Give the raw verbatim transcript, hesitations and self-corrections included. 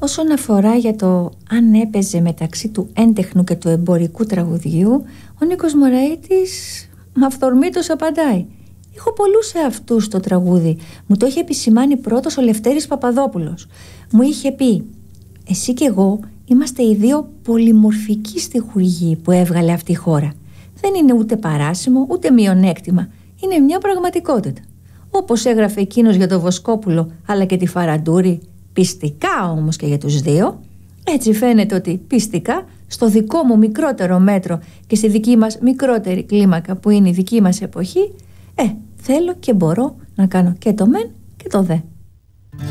Όσον αφορά για το αν έπαιζε μεταξύ του έντεχνου και του εμπορικού τραγουδιού, ο Νίκος Μωραΐτης με αυθορμήτως απαντάει: έχω πολλούς εαυτούς στο τραγούδι. Μου το είχε επισημάνει πρώτος ο Λευτέρης Παπαδόπουλος. Μου είχε πει: εσύ και εγώ είμαστε οι δύο πολυμορφικοί στιχουργοί που έβγαλε αυτή η χώρα. Δεν είναι ούτε παράσημο ούτε μειονέκτημα. Είναι μια πραγματικότητα. Όπως έγραφε εκείνος για τον Βοσκόπουλο αλλά και τη Φαραντούρη, πιστικά όμως και για τους δύο, έτσι φαίνεται ότι πιστικά στο δικό μου μικρότερο μέτρο και στη δική μας μικρότερη κλίμακα που είναι η δική μας εποχή, ε, θέλω και μπορώ να κάνω και το μεν και το δε.